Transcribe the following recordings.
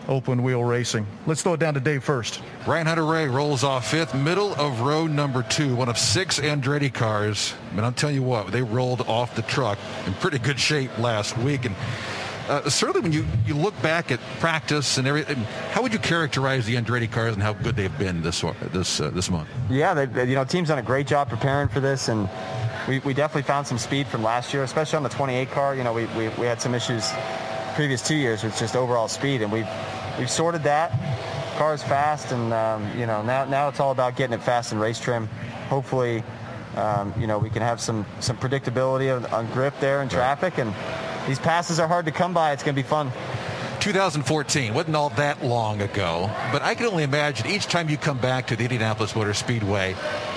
open wheel racing. Let's throw it down to Dave first. Ryan Hunter-Reay rolls off fifth, middle of row number 2, one of 6 Andretti cars. And I'll tell you what, they rolled off the truck in pretty good shape last week. And certainly when you look back at practice and everything, how would you characterize the Andretti cars and how good they've been this month? Yeah, team's done a great job preparing for this, and we definitely found some speed from last year, especially on the 28 car. We had some issues previous 2 years with just overall speed, and we've sorted that. Car's fast, and now it's all about getting it fast in race trim. Hopefully, we can have some predictability on grip there in traffic, and these passes are hard to come by. It's going to be fun. 2014 wasn't all that long ago, but I can only imagine each time you come back to the Indianapolis Motor Speedway,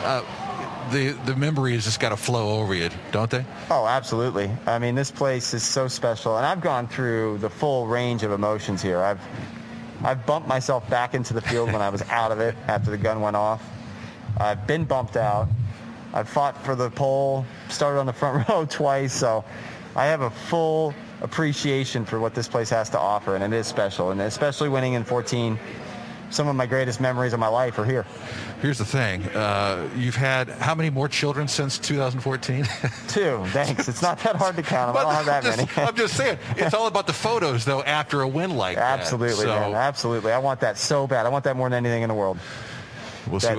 the memories just got to flow over you, don't they? Oh, absolutely. I mean, this place is so special, and I've gone through the full range of emotions here. I've bumped myself back into the field when I was out of it after the gun went off. I've been bumped out. I've fought for the pole, started on the front row twice, so I have a full appreciation for what this place has to offer, and it is special, and especially winning in 14. Some of my greatest memories of my life are here. Here's the thing. You've had how many more children since 2014? 2, thanks. It's not that hard to count them. I don't have that many. I'm just saying, it's all about the photos, though, after a win like absolutely, that. Man, absolutely. I want that so bad. I want that more than anything in the world. We'll to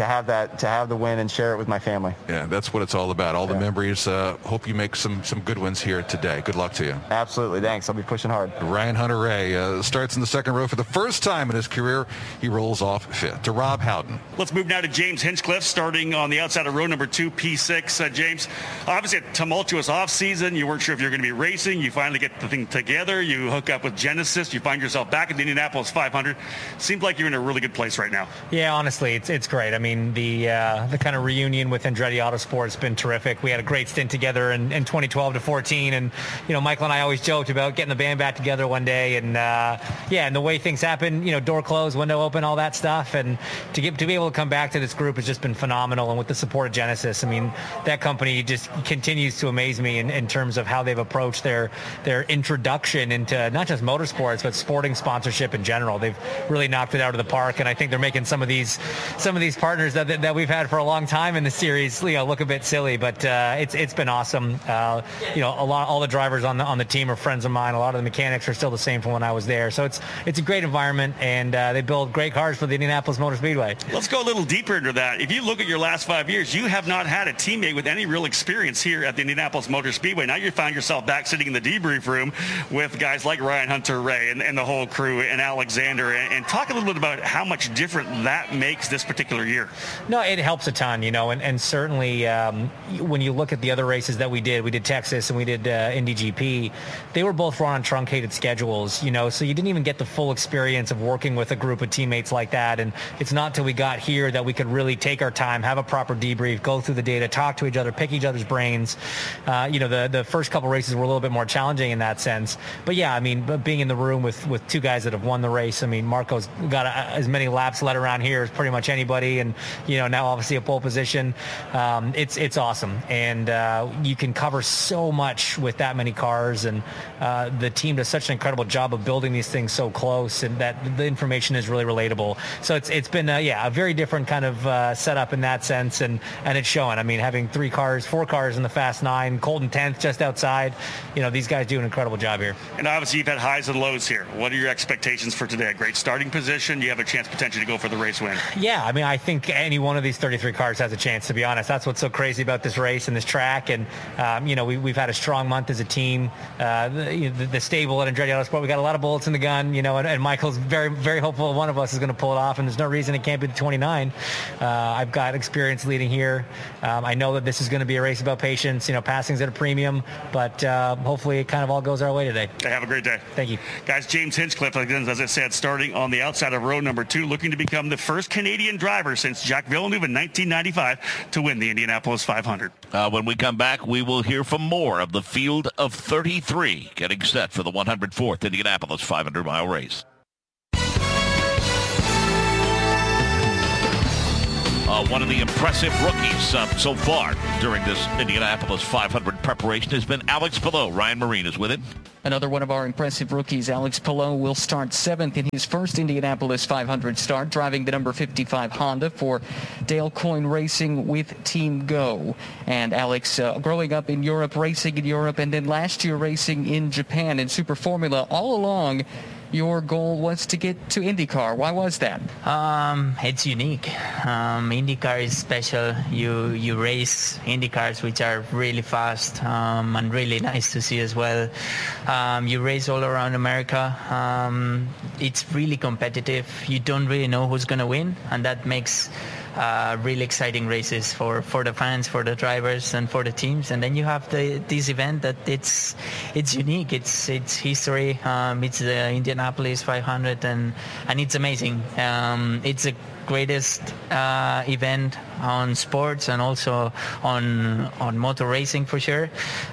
have the win and share it with my family. Yeah, that's what it's all about. All the memories. Hope you make some good ones here today. Good luck to you. Absolutely. Thanks. I'll be pushing hard. Ryan Hunter-Reay starts in the second row for the first time in his career. He rolls off fifth. To Rob Howden. Let's move now to James Hinchcliffe, starting on the outside of row number 2, P6. James, obviously a tumultuous offseason. You weren't sure if you were going to be racing. You finally get the thing together. You hook up with Genesis. You find yourself back at the Indianapolis 500. Seems like you're in a really good place right now. Yeah, honestly, it's great. I mean, the kind of reunion with Andretti Autosport has been terrific. We had a great stint together in 2012 to 14, and Michael and I always joked about getting the band back together one day, and and the way things happen, door closed, window open, all that stuff, and to be able to come back to this group has just been phenomenal. And with the support of Genesis, I mean, that company just continues to amaze me in terms of how they've approached their introduction into not just motorsports but sporting sponsorship in general. They've really knocked it out of the park, and I think they're making some of these partners that we've had for a long time in the series look a bit silly, but it's been awesome. All the drivers on the team are friends of mine. A lot of the mechanics are still the same from when I was there, so it's a great environment, and they build great cars for the Indianapolis Motor Speedway. Let's go a little deeper into that. If you look at your last 5 years, you have not had a teammate with any real experience here at the Indianapolis Motor Speedway. Now you find yourself back sitting in the debrief room with guys like Ryan Hunter-Reay and the whole crew and Alexander, and talk a little bit about how much different that makes this particular year. No, it helps a ton, and certainly when you look at the other races that we did Texas and we did Indy GP, they were both run on truncated schedules, so you didn't even get the full experience of working with a group of teammates like that. And it's not till we got here that we could really take our time, have a proper debrief, go through the data, talk to each other, pick each other's brains. The first couple races were a little bit more challenging in that sense. But yeah, I mean, being in the room with 2 guys that have won the race, I mean, Marco's got as many laps led around here as pretty much anybody, and now obviously a pole position. It's awesome, and you can cover so much with that many cars, and the team does such an incredible job of building these things so close, and that the information is really relatable. So it's been a very different kind of setup in that sense, and it's showing. I mean, having 4 cars in the Fast 9, Colton 10th just outside, these guys do an incredible job here. And obviously you've had highs and lows here. What are your expectations for today? A great starting position. You have a chance potentially to go for the race win. Yeah, I mean, I think any one of these 33 cars has a chance, to be honest. That's what's so crazy about this race and this track. And, we've had a strong month as a team. The stable at Andretti Autosport, we got a lot of bullets in the gun, and Michael's very, very hopeful one of us is going to pull it off, and there's no reason it can't be the 29. I've got experience leading here. I know that this is going to be a race about patience. Passing's at a premium, but hopefully it kind of all goes our way today. Have a great day. Thank you. Guys, James Hinchcliffe, again, as I said, starting on the outside of row number 2, looking to become the first Canadian driver since Jacques Villeneuve in 1995 to win the Indianapolis 500. When we come back, we will hear from more of the field of 33 getting set for the 104th Indianapolis 500-mile race. One of the impressive rookies so far during this Indianapolis 500 preparation has been Alex Palou. Ryan Marine is with him. Another one of our impressive rookies, Alex Palou, will start 7th in his first Indianapolis 500 start, driving the number 55 Honda for Dale Coyne Racing with Team Go. And Alex, growing up in Europe, racing in Europe, and then last year racing in Japan in Super Formula, all along, your goal was to get to IndyCar. Why was that? It's unique. IndyCar is special. You race IndyCars, which are really fast and really nice to see as well. You race all around America. It's really competitive. You don't really know who's going to win, and that makes really exciting races for the fans, for the drivers, and for the teams. And then you have this event that it's unique. It's history. It's the Indianapolis 500, and it's amazing. It's the greatest event on sports and also on motor racing for sure.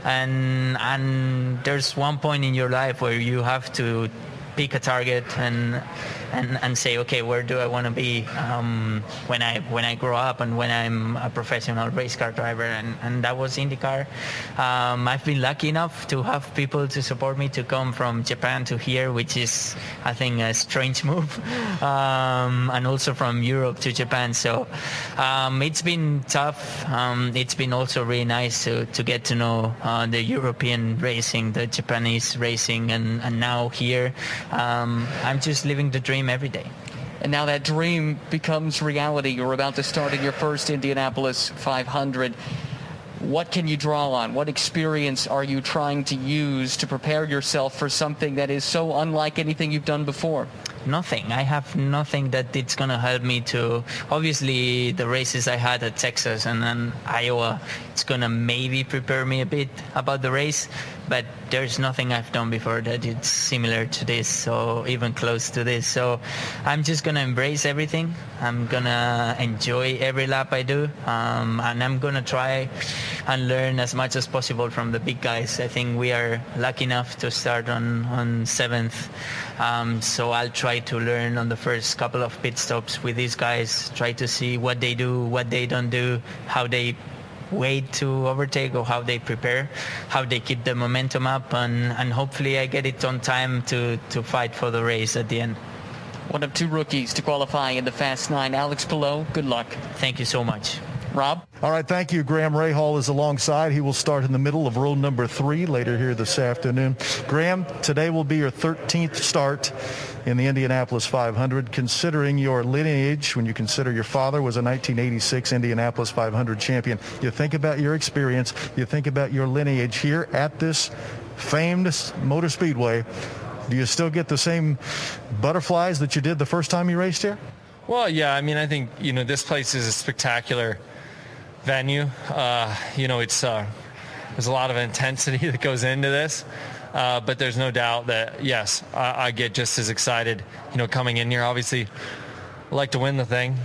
And there's one point in your life where you have to pick a target and say, okay, where do I want to be when I grow up and when I'm a professional race car driver, and that was IndyCar. I've been lucky enough to have people to support me to come from Japan to here, which is, I think, a strange move, and also from Europe to Japan. So it's been tough. It's been also really nice to get to know the European racing, the Japanese racing, and now here I'm just living the dream every day. And now that dream becomes reality. You're about to start in your first Indianapolis 500. What can you draw on? What experience are you trying to use to prepare yourself for something that is so unlike anything you've done before? Nothing. I have nothing that it's going to help me to... Obviously, the races I had at Texas and then Iowa, it's going to maybe prepare me a bit about the race, but there's nothing I've done before that it's similar to this or even close to this. So I'm just going to embrace everything. I'm going to enjoy every lap I do, and I'm going to try and learn as much as possible from the big guys. I think we are lucky enough to start on 7th. So I'll try to learn on the first couple of pit stops with these guys, try to see what they do, what they don't do, how they wait to overtake or how they prepare, how they keep the momentum up, and hopefully I get it on time to fight for the race at the end. One of 2 rookies to qualify in the Fast 9. Alex Palou, good luck. Thank you so much. Rob? All right, thank you. Graham Rahal is alongside. He will start in the middle of row number 3 later here this afternoon. Graham, today will be your 13th start in the Indianapolis 500. Considering your lineage, when you consider your father was a 1986 Indianapolis 500 champion, you think about your experience, you think about your lineage here at this famed motor speedway. Do you still get the same butterflies that you did the first time you raced here? Well, yeah, I mean, I think, this place is a spectacular venue. It's there's a lot of intensity that goes into this, but there's no doubt that, yes, I get just as excited, coming in here. Obviously, I like to win the thing.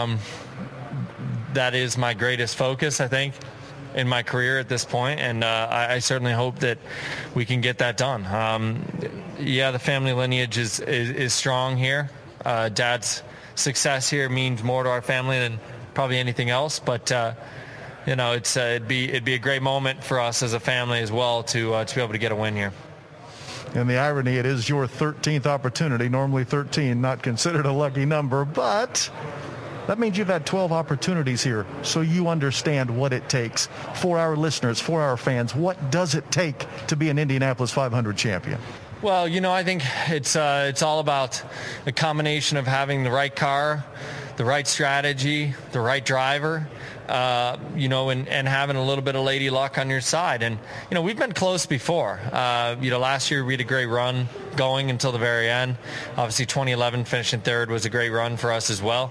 That is my greatest focus, I think, in my career at this point, and I certainly hope that we can get that done. The family lineage is strong here. Dad's success here means more to our family than probably anything else, but it'd be a great moment for us as a family as well to be able to get a win here. And the irony, it is your 13th opportunity. Normally 13, not considered a lucky number, but that means you've had 12 opportunities here, so you understand what it takes. For our listeners, for our fans, what does it take to be an Indianapolis 500 champion? Well, I think it's all about a combination of having the right car, the right strategy, the right driver, and having a little bit of lady luck on your side. And, we've been close before. Last year we had a great run going until the very end. Obviously 2011 finishing 3rd was a great run for us as well.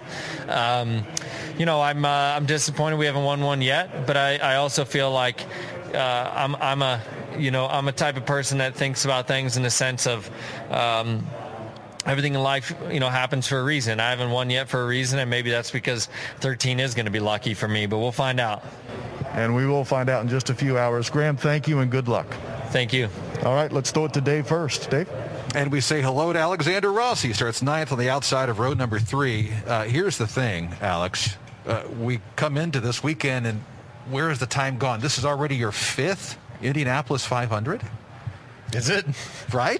I'm disappointed we haven't won one yet, but I also feel like I'm a type of person that thinks about things in the sense of everything in life, happens for a reason. I haven't won yet for a reason, and maybe that's because 13 is going to be lucky for me, but we'll find out. And we will find out in just a few hours. Graham, thank you and good luck. Thank you. All right, let's throw it to Dave first. Dave? And we say hello to Alexander Rossi. Starts 9th on the outside of row number 3. Here's the thing, Alex. we come into this weekend, and where has the time gone? This is already your 5th Indianapolis 500? Is it? Right?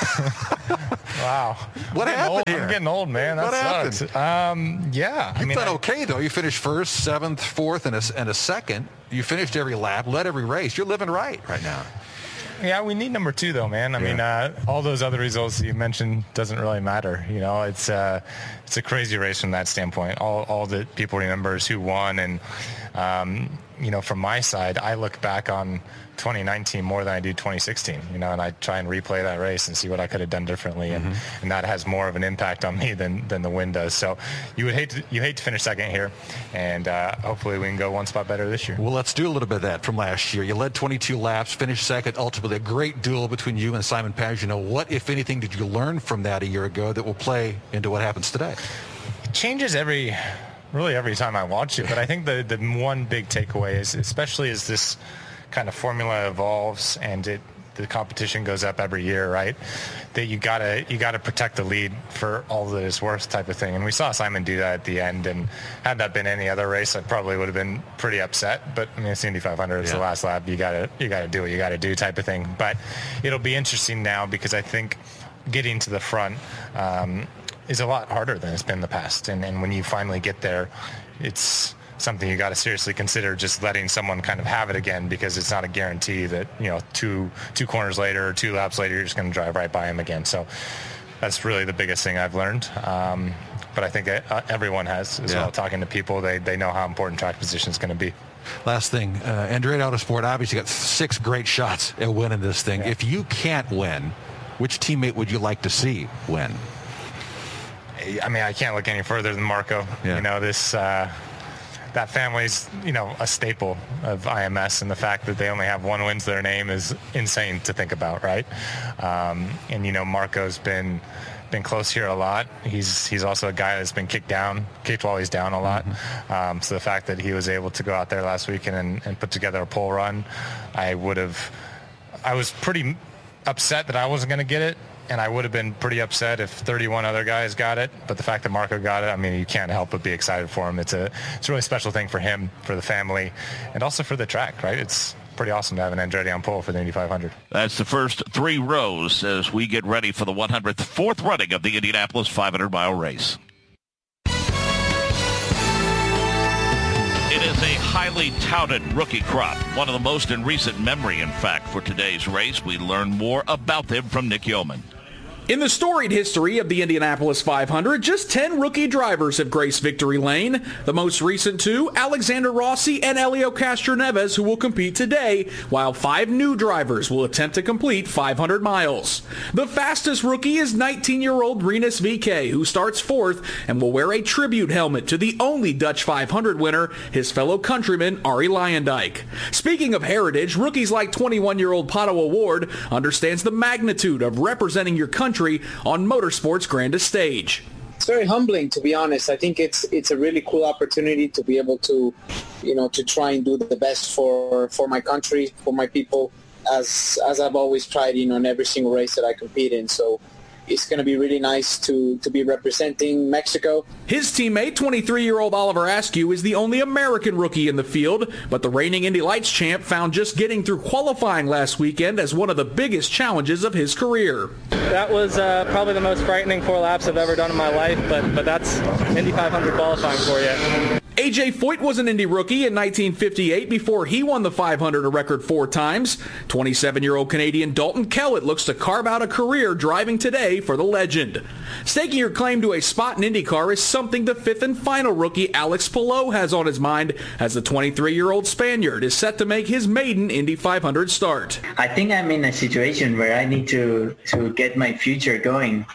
Wow. What happened here? I'm getting old, man. That sucks. Yeah. You've done okay, though. You finished 1st, 7th, 4th, and a 2nd. You finished every lap, led every race. You're living right now. Yeah, we need number 2, though, man. I mean, all those other results that you mentioned doesn't really matter. You know, it's a crazy race from that standpoint. All that people remember is who won. And, you know, from my side, I look back on 2019 more than I do 2016, you know, and I try and replay that race and see what I could have done differently. And that has more of an impact on me than the win does. So you hate to finish second here, and hopefully we can go one spot better this year. Well, let's do a little bit of that from last year. You led 22 laps, finished second, ultimately a great duel between you and Simon Pagenaud. What, if anything, did you learn from that a year ago that will play into what happens today? It changes every time I watch it, but I think the one big takeaway is, especially as this kind of formula evolves and the competition goes up every year, right? That you gotta protect the lead for all that it's worth, type of thing. And we saw Simon do that at the end. And had that been any other race, I probably would have been pretty upset. But I mean, it's Indy 500. It's the last lap. You gotta do what you gotta do, type of thing. But it'll be interesting now, because I think getting to the front is a lot harder than it's been in the past. And when you finally get there, it's something you got to seriously consider, just letting someone kind of have it again, because it's not a guarantee that, you know, two corners later or 2 laps later, you're just going to drive right by him again. So that's really the biggest thing I've learned. But I think everyone has as well. Talking to people, they know how important track position is going to be. Last thing, Andretti Autosport obviously got 6 great shots at winning this thing. If you can't win, which teammate would you like to see win? I mean, I can't look any further than Marco. You know, this that family's, you know, a staple of IMS, and the fact that they only have 1 win to their name is insane to think about, right? And, you know, Marco's been close here a lot. He's also a guy that's been kicked while he's down a lot. So the fact that he was able to go out there last weekend and put together a pole run, I was pretty upset that I wasn't going to get it. And I would have been pretty upset if 31 other guys got it. But the fact that Marco got it, I mean, you can't help but be excited for him. It's a really special thing for him, for the family, and also for the track, right? It's pretty awesome to have an Andretti on pole for the Indy 500. That's the first 3 rows as we get ready for the 104th running of the Indianapolis 500-mile race. It is a highly touted rookie crop, one of the most in recent memory, in fact, for today's race. We learn more about them from Nick Yeoman. In the storied history of the Indianapolis 500, just 10 rookie drivers have graced victory lane. The most recent 2, Alexander Rossi and Helio Castroneves, who will compete today, while 5 new drivers will attempt to complete 500 miles. The fastest rookie is 19-year-old Rinus VeeKay, who starts 4th and will wear a tribute helmet to the only Dutch 500 winner, his fellow countryman Arie Luyendyk. Speaking of heritage, rookies like 21-year-old Pato O'Ward understands the magnitude of representing your country on motorsport's grandest stage. It's very humbling, to be honest. I think it's a really cool opportunity to be able to, you know, to try and do the best for my country, for my people, as I've always tried, you know, in every single race that I compete in. So it's going to be really nice to be representing Mexico. His teammate, 23-year-old Oliver Askew, is the only American rookie in the field, but the reigning Indy Lights champ found just getting through qualifying last weekend as one of the biggest challenges of his career. That was probably the most frightening 4 laps I've ever done in my life, but that's Indy 500 qualifying for you. A.J. Foyt was an Indy rookie in 1958 before he won the 500 a record 4 times. 27-year-old Canadian Dalton Kellett looks to carve out a career driving today for the legend. Staking your claim to a spot in IndyCar is something the 5th and final rookie Alex Palou has on his mind, as the 23-year-old Spaniard is set to make his maiden Indy 500 start. I think I'm in a situation where I need to get my future going.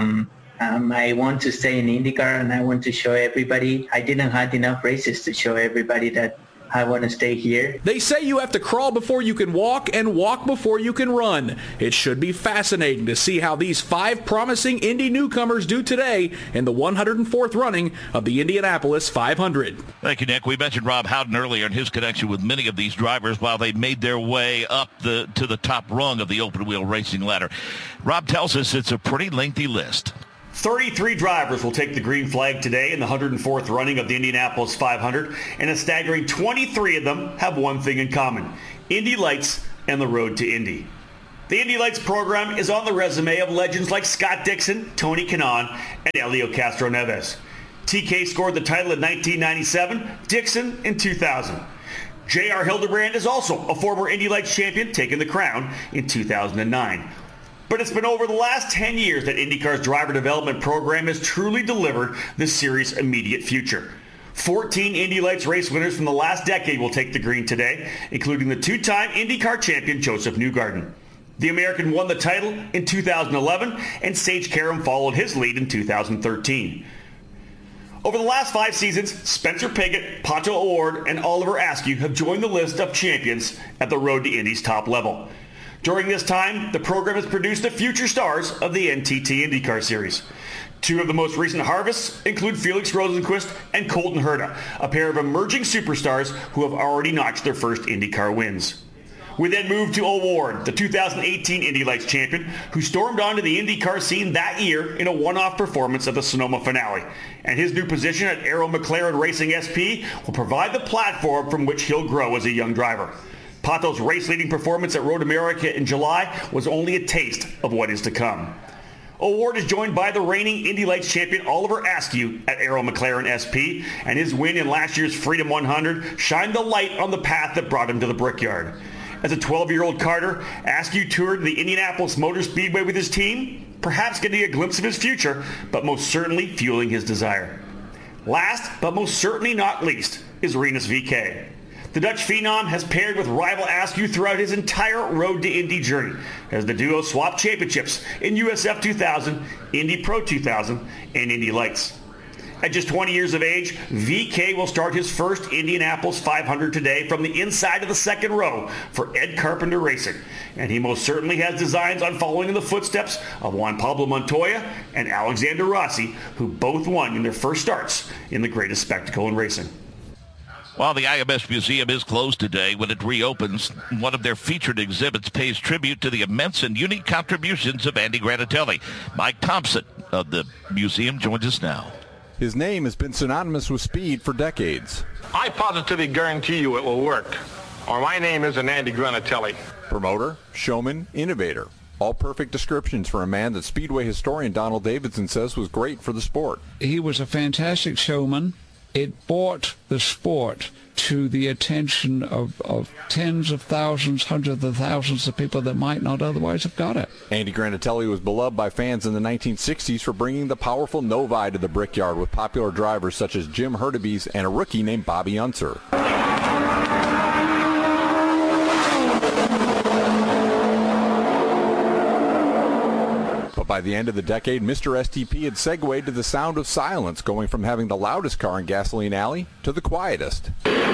I want to stay in IndyCar, and I want to show everybody. I didn't have enough races to show everybody that I want to stay here. They say you have to crawl before you can walk and walk before you can run. It should be fascinating to see how these 5 promising Indy newcomers do today in the 104th running of the Indianapolis 500. Thank you, Nick. We mentioned Rob Howden earlier and his connection with many of these drivers while they made their way up to the top rung of the open-wheel racing ladder. Rob tells us it's a pretty lengthy list. 33 drivers will take the green flag today in the 104th running of the Indianapolis 500, and a staggering 23 of them have one thing in common: Indy Lights and the road to Indy. The Indy Lights program is on the resume of legends like Scott Dixon, Tony Kanaan, and Helio Castroneves. TK scored the title in 1997, Dixon in 2000. J.R. Hildebrand is also a former Indy Lights champion, taking the crown in 2009. But it's been over the last 10 years that IndyCar's driver development program has truly delivered the series' immediate future. 14 Indy Lights race winners from the last decade will take the green today, including the two-time IndyCar champion Joseph Newgarden. The American won the title in 2011, and Sage Karam followed his lead in 2013. Over the last 5 seasons, Spencer Pigot, Pato O'Ward, and Oliver Askew have joined the list of champions at the Road to Indy's top level. During this time, the program has produced the future stars of the NTT IndyCar Series. 2 of the most recent harvests include Felix Rosenqvist and Colton Herta, a pair of emerging superstars who have already notched their first IndyCar wins. We then moved to O'Ward, the 2018 Indy Lights champion, who stormed onto the IndyCar scene that year in a one-off performance at the Sonoma finale. And his new position at Arrow McLaren Racing SP will provide the platform from which he'll grow as a young driver. Pato's race-leading performance at Road America in July was only a taste of what is to come. O'Ward is joined by the reigning Indy Lights champion Oliver Askew at Arrow McLaren SP, and his win in last year's Freedom 100 shined the light on the path that brought him to the Brickyard. As a 12-year-old karter, Askew toured the Indianapolis Motor Speedway with his team, perhaps getting a glimpse of his future, but most certainly fueling his desire. Last, but most certainly not least, is Rinus VeeKay. The Dutch phenom has paired with rival Askew throughout his entire Road to Indy journey, as the duo swapped championships in USF 2000, Indy Pro 2000, and Indy Lights. At just 20 years of age, VeeKay will start his first Indianapolis 500 today from the inside of the second row for Ed Carpenter Racing, and he most certainly has designs on following in the footsteps of Juan Pablo Montoya and Alexander Rossi, who both won in their first starts in the greatest spectacle in racing. While the IMS Museum is closed today, when it reopens, one of their featured exhibits pays tribute to the immense and unique contributions of Andy Granatelli. Mike Thompson of the museum joins us now. His name has been synonymous with speed for decades. I positively guarantee you it will work, or my name isn't Andy Granatelli. Promoter, showman, innovator. All perfect descriptions for a man that Speedway historian Donald Davidson says was great for the sport. He was a fantastic showman. It brought the sport to the attention of tens of thousands, hundreds of thousands of people that might not otherwise have got it. Andy Granatelli was beloved by fans in the 1960s for bringing the powerful Novi to the Brickyard with popular drivers such as Jim Hurtubise and a rookie named Bobby Unser. But by the end of the decade, Mr. STP had segued to the sound of silence, going from having the loudest car in Gasoline Alley to the quietest.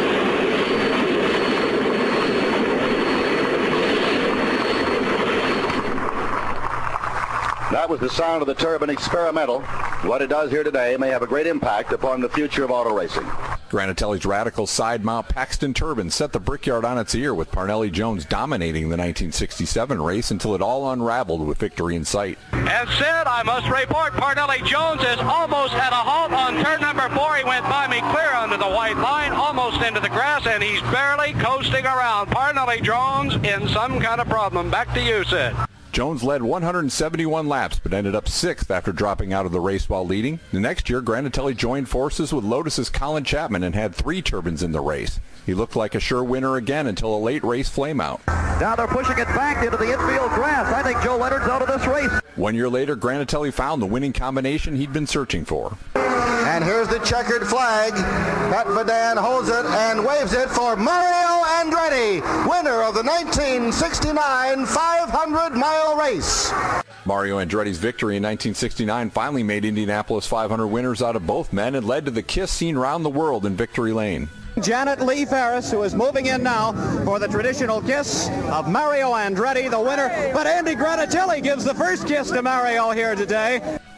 That was the sound of the Turbine Experimental. What it does here today may have a great impact upon the future of auto racing. Granatelli's radical side-mount Paxton turbine set the Brickyard on its ear, with Parnelli Jones dominating the 1967 race until it all unraveled with victory in sight. As said, I must report Parnelli Jones is almost at a halt on turn number 4. He went by me clear under the white line, almost into the grass, and he's barely coasting around. Parnelli Jones in some kind of problem. Back to you, Sid. Jones led 171 laps, but ended up 6th after dropping out of the race while leading. The next year, Granatelli joined forces with Lotus's Colin Chapman and had 3 turbines in the race. He looked like a sure winner again until a late race flameout. Now they're pushing it back into the infield grass. I think Joe Leonard's out of this race. 1 year later, Granatelli found the winning combination he'd been searching for. And here's the checkered flag. Pat Vadan holds it and waves it for Mario Andretti, winner of the 1969 500-mile race. Mario Andretti's victory in 1969 finally made Indianapolis 500 winners out of both men and led to the kiss seen round the world in Victory Lane. Janet Lee Ferris, who is moving in now for the traditional kiss of Mario Andretti, the winner. But Andy Granatelli gives the first kiss to Mario here today.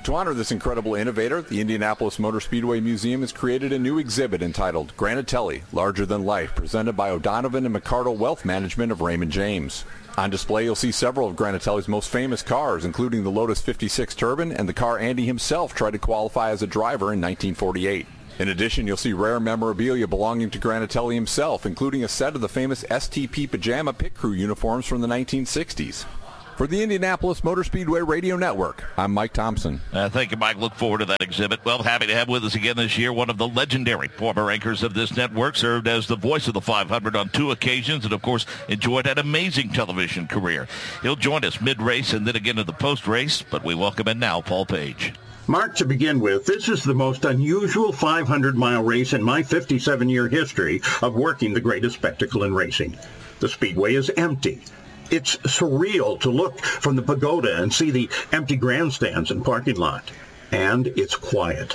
To honor this incredible innovator, the Indianapolis Motor Speedway Museum has created a new exhibit entitled Granatelli, Larger Than Life, presented by O'Donovan and McCardle Wealth Management of Raymond James. On display, you'll see several of Granatelli's most famous cars, including the Lotus 56 Turbine and the car Andy himself tried to qualify as a driver in 1948. In addition, you'll see rare memorabilia belonging to Granatelli himself, including a set of the famous STP Pajama Pit Crew uniforms from the 1960s. For the Indianapolis Motor Speedway Radio Network, I'm Mike Thompson. Thank you, Mike. Look forward to that exhibit. Well, happy to have with us again this year one of the legendary former anchors of this network, served as the voice of the 500 on 2 occasions, and, of course, enjoyed an amazing television career. He'll join us mid-race and then again in the post-race, but we welcome in now Paul Page. Mark, to begin with, this is the most unusual 500-mile race in my 57-year history of working the greatest spectacle in racing. The speedway is empty. It's surreal to look from the pagoda and see the empty grandstands and parking lot. And it's quiet.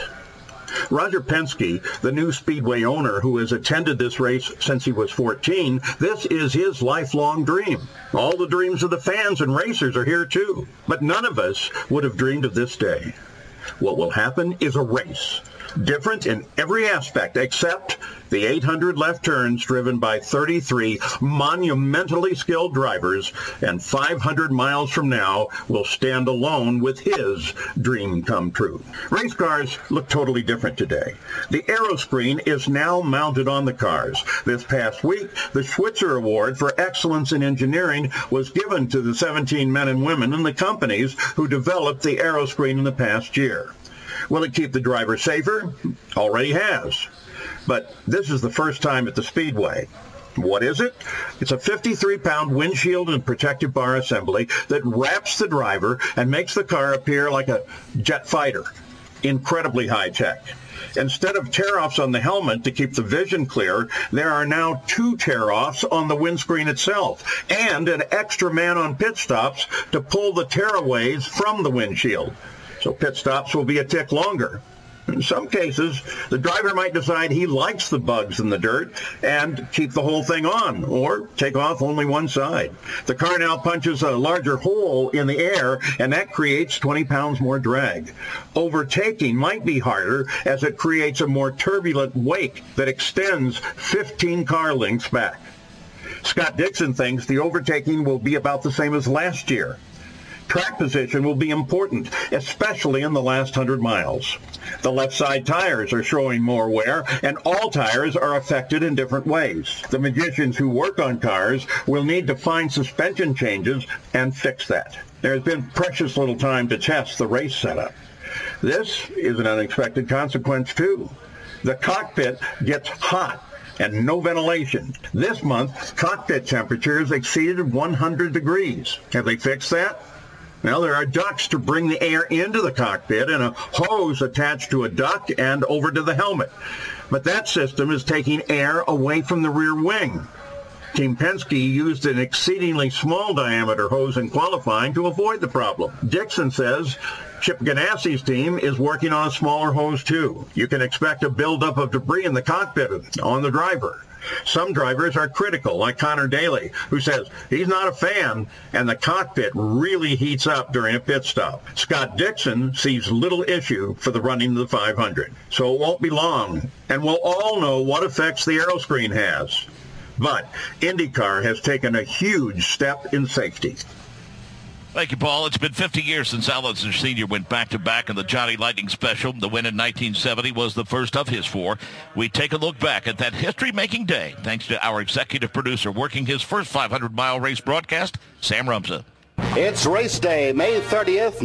Roger Penske, the new speedway owner who has attended this race since he was 14, this is his lifelong dream. All the dreams of the fans and racers are here too. But none of us would have dreamed of this day. What will happen is a race, different in every aspect except the 800 left turns driven by 33 monumentally skilled drivers, and 500 miles from now will stand alone with his dream come true. Race cars look totally different today. The Aeroscreen is now mounted on the cars. This past week, the Schwitzer Award for Excellence in Engineering was given to the 17 men and women in the companies who developed the Aeroscreen in the past year. Will it keep the driver safer? Already has. But this is the first time at the Speedway. What is it? It's a 53-pound windshield and protective bar assembly that wraps the driver and makes the car appear like a jet fighter. Incredibly high-tech. Instead of tear-offs on the helmet to keep the vision clear, there are now 2 tear-offs on the windscreen itself and an extra man on pit stops to pull the tearaways from the windshield. So pit stops will be a tick longer. In some cases, the driver might decide he likes the bugs in the dirt and keep the whole thing on, or take off only one side. The car now punches a larger hole in the air, and that creates 20 pounds more drag. Overtaking might be harder as it creates a more turbulent wake that extends 15 car lengths back. Scott Dixon thinks the overtaking will be about the same as last year. Track position will be important, especially in the last 100 miles. The left side tires are showing more wear, and all tires are affected in different ways. The magicians who work on cars will need to find suspension changes and fix that. There has been precious little time to test the race setup. This is an unexpected consequence, too. The cockpit gets hot and no ventilation. This month, cockpit temperatures exceeded 100 degrees. Have they fixed that? Now, there are ducts to bring the air into the cockpit and a hose attached to a duct and over to the helmet. But that system is taking air away from the rear wing. Team Penske used an exceedingly small diameter hose in qualifying to avoid the problem. Dixon says Chip Ganassi's team is working on a smaller hose too. You can expect a buildup of debris in the cockpit on the driver. Some drivers are critical, like Connor Daly, who says he's not a fan, and the cockpit really heats up during a pit stop. Scott Dixon sees little issue for the running of the 500, so it won't be long, and we'll all know what effects the Aeroscreen has. But IndyCar has taken a huge step in safety. Thank you, Paul. It's been 50 years since Allison Sr. went back-to-back in the Johnny Lightning Special. The win in 1970 was the first of his 4. We take a look back at that history-making day, thanks to our executive producer working his first 500-mile race broadcast, Sam Rumsa. It's race day, May 30th,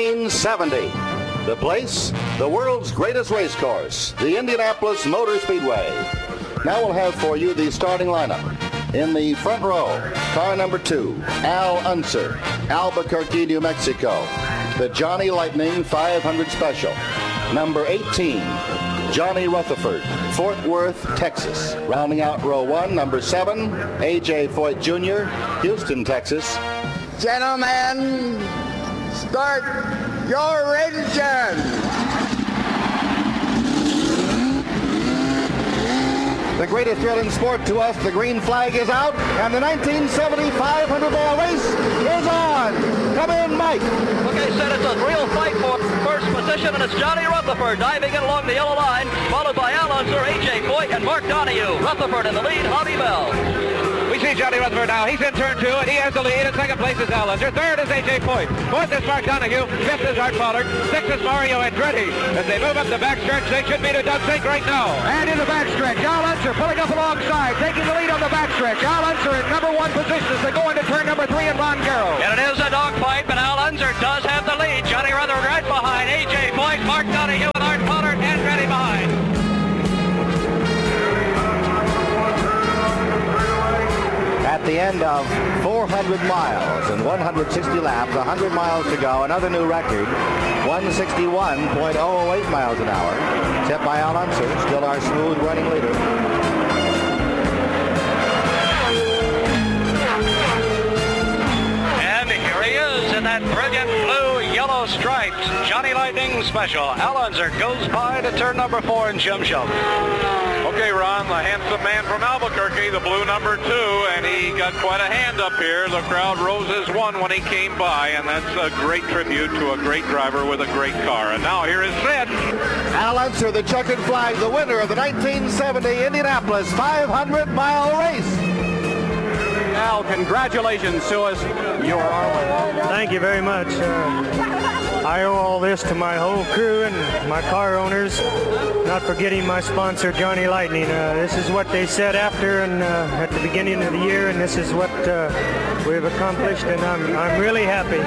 1970. The place, the world's greatest race course, the Indianapolis Motor Speedway. Now we'll have for you the starting lineup. In the front row, car number 2, Al Unser, Albuquerque, New Mexico, the Johnny Lightning 500 Special. Number 18, Johnny Rutherford, Fort Worth, Texas. Rounding out row 1, number 7, A.J. Foyt Jr., Houston, Texas. Gentlemen, start your engine. The greatest thrilling sport to us. The green flag is out, and the 1970 500-mile race is on. Come in, Mike. Okay, Sid, it's a real fight for first position, and it's Johnny Rutherford diving in along the yellow line, followed by Al Unser, A.J. Foyt, and Mark Donohue. Rutherford in the lead, Hobby Bell. We see Johnny Rutherford now. He's in turn 2, and he has the lead. In second place is Al Unser. Third is A.J. Foyt. Fourth is Mark Donohue. Fifth is Art Pollard. Sixth is Mario Andretti. As they move up the backstretch, they should be to Doug Sink right now. And in the backstretch, Al Unser pulling up alongside, taking the lead on the backstretch. Al Unser in number 1 position as they go into turn number 3 in Ron Garrow. And it is a dogfight, but Al Unser does have the lead. Johnny Rutherford right behind. A.J. Foyt, Mark Donohue, and Art Pollard, and Andretti behind. At the end of 400 miles and 160 laps, 100 miles to go, another new record, 161.008 miles an hour, set by Al Unser, still our smooth running leader. And here he is in that brilliant blue-yellow stripes Johnny Lightning Special. Al Unser goes by to turn number 4 in Jim Shelton. Okay, Ron, the handsome man from Albuquerque, the blue number 2, and he got quite a hand up here. The crowd rose as one when he came by, and that's a great tribute to a great driver with a great car. And now here is Sid. Al Unser, the checkered flag, the winner of the 1970 Indianapolis 500-mile race. Al, congratulations to us. You're our winner. Thank you very much. I owe all this to my whole crew and my car owners, not forgetting my sponsor, Johnny Lightning. This is what they said after and at the beginning of the year, and this is what we've accomplished, and I'm really happy.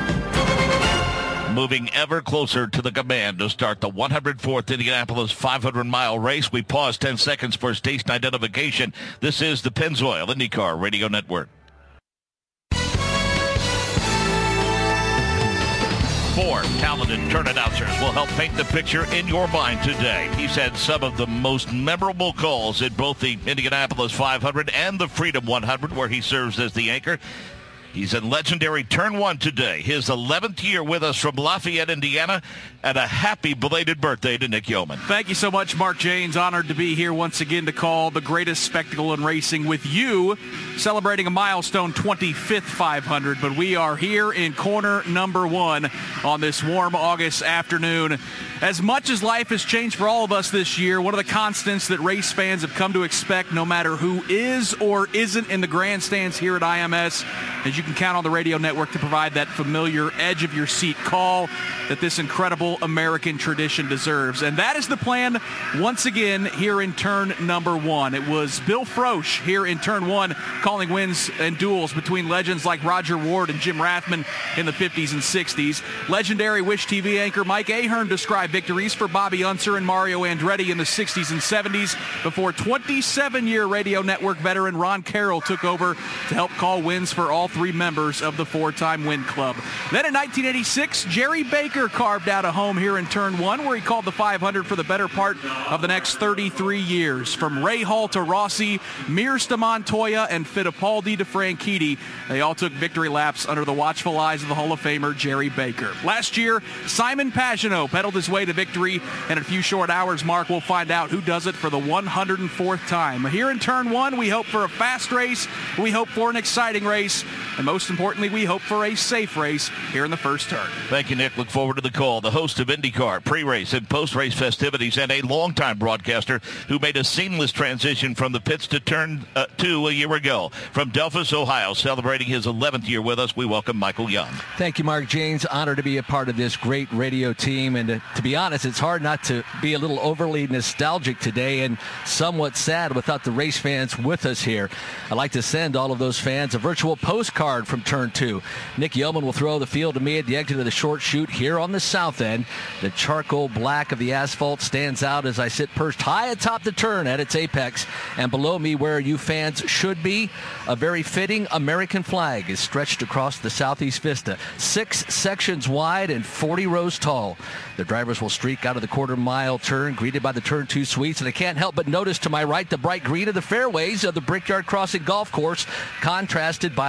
Moving ever closer to the command to start the 104th Indianapolis 500-mile race. We pause 10 seconds for station identification. This is the Pennzoil IndyCar Radio Network. 4 talented turn announcers will help paint the picture in your mind today. He's had some of the most memorable calls in both the Indianapolis 500 and the Freedom 100, where he serves as the anchor. He's in legendary Turn 1 today, his 11th year with us from Lafayette, Indiana, and a happy belated birthday to Nick Yeoman. Thank you so much, Mark Jaynes. Honored to be here once again to call the greatest spectacle in racing with you, celebrating a milestone 25th 500, but we are here in corner number 1 on this warm August afternoon. As much as life has changed for all of us this year, one of the constants that race fans have come to expect, no matter who is or isn't in the grandstands here at IMS, is you can count on the radio network to provide that familiar edge-of-your-seat call that this incredible American tradition deserves. And that is the plan once again here in turn number 1. It was Bill Frosch here in turn 1 calling wins and duels between legends like Roger Ward and Jim Rathman in the 50s and 60s. Legendary Wish TV anchor Mike Ahern described victories for Bobby Unser and Mario Andretti in the 60s and 70s before 27-year radio network veteran Ron Carroll took over to help call wins for all 3 members of the 4-time Win Club. Then in 1986, Jerry Baker carved out a home here in turn 1 where he called the 500 for the better part of the next 33 years. From Ray Hall to Rossi, Mears to Montoya, and Fittipaldi to Franchitti, they all took victory laps under the watchful eyes of the Hall of Famer Jerry Baker. Last year, Simon Pagenaud pedaled his way to victory, and in a few short hours, Mark will find out who does it for the 104th time. Here in turn 1, we hope for a fast race, we hope for an exciting race, and most importantly, we hope for a safe race here in the first turn. Thank you, Nick. Look forward to the call. The host of IndyCar, pre-race and post-race festivities, and a longtime broadcaster who made a seamless transition from the pits to turn 2 a year ago. From Delphos, Ohio, celebrating his 11th year with us, we welcome Michael Young. Thank you, Mark Jaynes. Honored to be a part of this great radio team, and to be honest, it's hard not to be a little overly nostalgic today and somewhat sad without the race fans with us here. I'd like to send all of those fans a virtual postcard from turn 2. Nick Yeoman will throw the field to me at the exit of the short chute here on the south end. The charcoal black of the asphalt stands out as I sit perched high atop the turn at its apex, and below me, where you fans should be, a very fitting American flag is stretched across the southeast vista, 6 sections wide and 40 rows tall. The drivers will streak out of the quarter-mile turn, greeted by the turn 2 suites, and I can't help but notice to my right the bright green of the fairways of the Brickyard Crossing Golf Course, contrasted by the alternative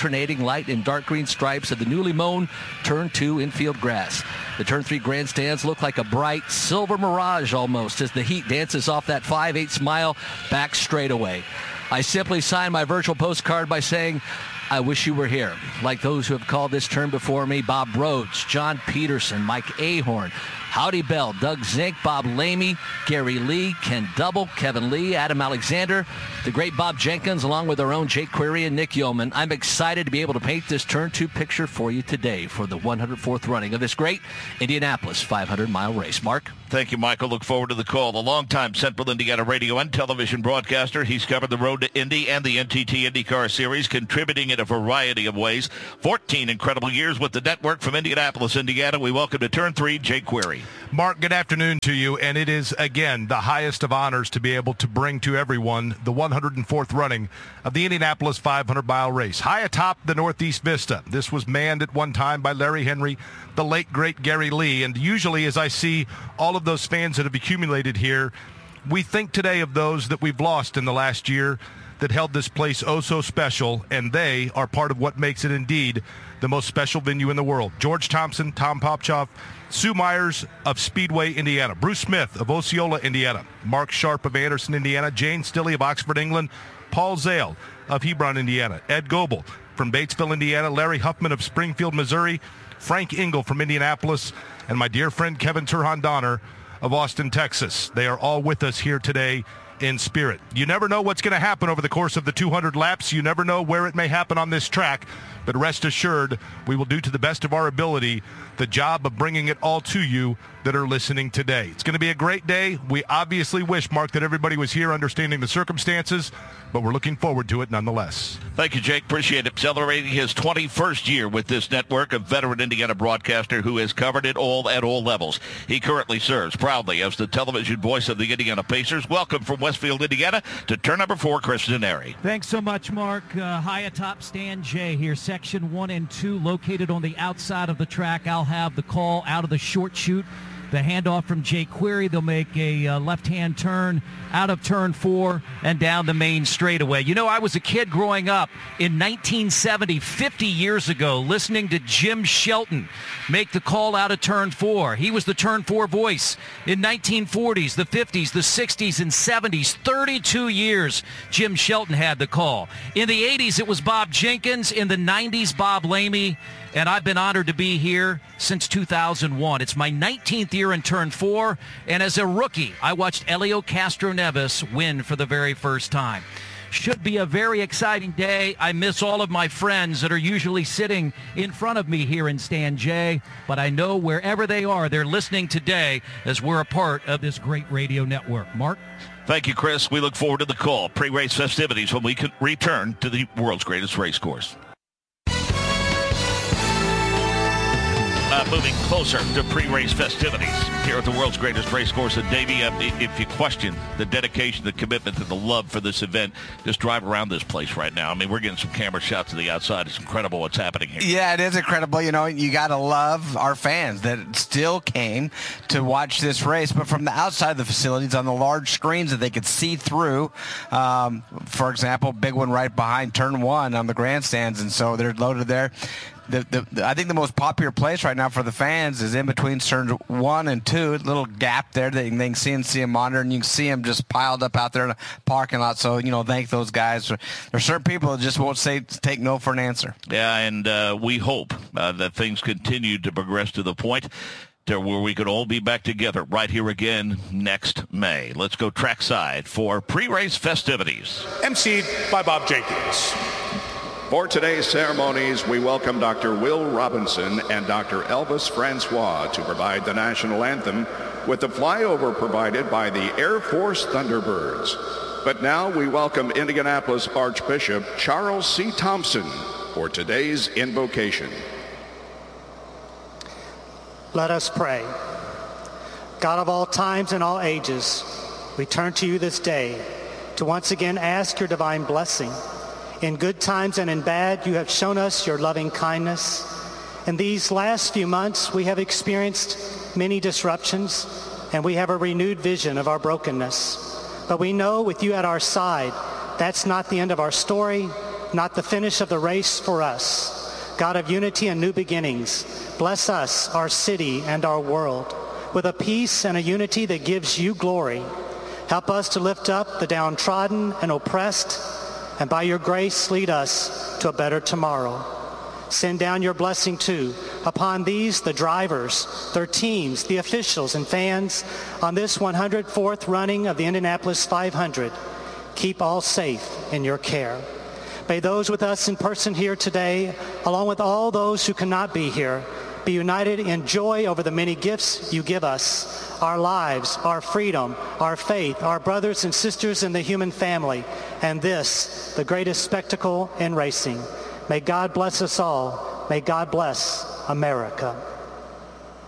alternating light and dark green stripes of the newly mown Turn 2 infield grass. The Turn 3 grandstands look like a bright silver mirage almost as the heat dances off that 5/8 mile back straightaway. I simply sign my virtual postcard by saying, I wish you were here. Like those who have called this turn before me, Bob Rhodes, John Peterson, Mike Ahorn, Howdy Bell, Doug Zink, Bob Lamy, Gary Lee, Ken Double, Kevin Lee, Adam Alexander, the great Bob Jenkins, along with our own Jake Query and Nick Yeoman. I'm excited to be able to paint this Turn 2 picture for you today for the 104th running of this great Indianapolis 500-mile race. Mark? Thank you, Michael. Look forward to the call. A longtime Central Indiana radio and television broadcaster. He's covered the Road to Indy and the NTT IndyCar Series, contributing in a variety of ways. 14 incredible years with the network from Indianapolis, Indiana. We welcome to Turn 3, Jake Query. Mark, good afternoon to you, and it is, again, the highest of honors to be able to bring to everyone the 104th running of the Indianapolis 500-mile race. High atop the Northeast Vista. This was manned at one time by Larry Henry, the late, great Gary Lee, and usually as I see all of those fans that have accumulated here, we think today of those that we've lost in the last year that held this place oh so special, and they are part of what makes it indeed the most special venue in the world. George Thompson, Tom Popchoff, Sue Myers of Speedway, Indiana, Bruce Smith of Osceola, Indiana, Mark Sharp of Anderson, Indiana, Jane Stilley of Oxford, England, Paul Zale of Hebron, Indiana, Ed Goebel from Batesville, Indiana, Larry Huffman of Springfield, Missouri, Frank Engel from Indianapolis, and my dear friend Kevin Turhan Donner of Austin, Texas. They are all with us here today in spirit. You never know what's going to happen over the course of the 200 laps. You never know where it may happen on this track, but rest assured we will do to the best of our ability the job of bringing it all to you that are listening today. It's going to be a great day. We obviously wish, Mark, that everybody was here understanding the circumstances, but we're looking forward to it nonetheless. Thank you, Jake. Appreciate it. Celebrating his 21st year with this network, a veteran Indiana broadcaster who has covered it all at all levels. He currently serves proudly as the television voice of the Indiana Pacers. Welcome from Westfield, Indiana, to turn number 4, Chris Denari. Thanks so much, Mark. High atop Stand J here, section 1 and 2, located on the outside of the track. I'll have the call out of the short chute. The handoff from Jake Query. They'll make a left-hand turn out of turn 4 and down the main straightaway. You know, I was a kid growing up in 1970, 50 years ago, listening to Jim Shelton make the call out of turn 4. He was the turn 4 voice in 1940s, the 50s, the 60s, and 70s. 32 years Jim Shelton had the call. In the 80s, it was Bob Jenkins. In the 90s, Bob Lamy. And I've been honored to be here since 2001. It's my 19th year in turn 4, and as a rookie, I watched Elio Castroneves win for the very first time. Should be a very exciting day. I miss all of my friends that are usually sitting in front of me here in Stand J, but I know wherever they are, they're listening today as we're a part of this great radio network. Mark? Thank you, Chris. We look forward to the call. Pre-race festivities when we can return to the world's greatest race course. Moving closer to pre-race festivities here at the world's greatest race course at Davie. If you question the dedication, the commitment, and the love for this event, just drive around this place right now. I mean, we're getting some camera shots of the outside. It's incredible what's happening here. Yeah, it is incredible. You know, you got to love our fans that still came to watch this race, but from the outside of the facilities on the large screens that they could see through. For example, big one right behind turn 1 on the grandstands, and so they're loaded there. I think the most popular place right now for the fans is in between turns 1 and 2, a little gap there that they can see them monitor, and you can see them just piled up out there in the parking lot. So, you know, thank those guys. There are certain people that just won't take no for an answer. Yeah, and we hope that things continue to progress to the point to where we could all be back together right here again next May. Let's go trackside for pre-race festivities. emceed by Bob Jenkins. For today's ceremonies, we welcome Dr. Will Robinson and Dr. Elvis Francois to provide the national anthem with the flyover provided by the Air Force Thunderbirds. But now we welcome Indianapolis Archbishop Charles C. Thompson for today's invocation. Let us pray. God of all times and all ages, we turn to you this day to once again ask your divine blessing. In good times and in bad, you have shown us your loving kindness. In these last few months, we have experienced many disruptions, and we have a renewed vision of our brokenness. But we know with you at our side, that's not the end of our story, not the finish of the race for us. God of unity and new beginnings, bless us, our city, and our world with a peace and a unity that gives you glory. Help us to lift up the downtrodden and oppressed, and by your grace lead us to a better tomorrow. Send down your blessing too upon these, the drivers, their teams, the officials, and fans on this 104th running of the Indianapolis 500. Keep all safe in your care. May those with us in person here today, along with all those who cannot be here, be united in joy over the many gifts you give us, our lives, our freedom, our faith, our brothers and sisters in the human family, and this, the greatest spectacle in racing. May God bless us all. May God bless America.